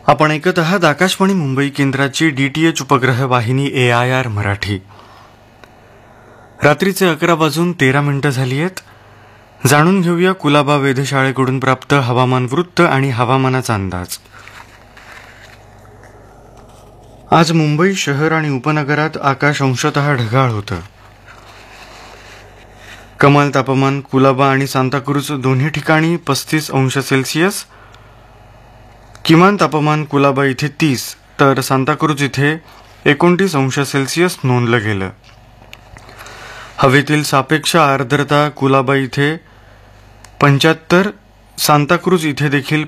आपण ऐकत आहात आकाशवाणी मुंबई केंद्राची DTH उपग्रह वाहिनी AIR मराठी. रात्रीचे 11:13 झाली आहेत. जाणून घेऊया कुलाबा वेधशाळेकडून प्राप्त हवामान वृत्त आणि हवामानाचा अंदाज. आज मुंबई शहर आणि उपनगरात आकाश अंशतः ढगाळ होतं. कमाल तापमान कुलाबा आणि सांताक्रूज दोन्ही ठिकाणी 35 अंश सेल्सिअस, किमान तापमान कुलाबा इथे 30 तर सांताक्रूज इथे 29 अंश सेल्सिअस नोंदलं गेलं. हवेतील सापेक्ष आर्द्रता कुलाबा इथे 75, सांताक्रूज इथे देखील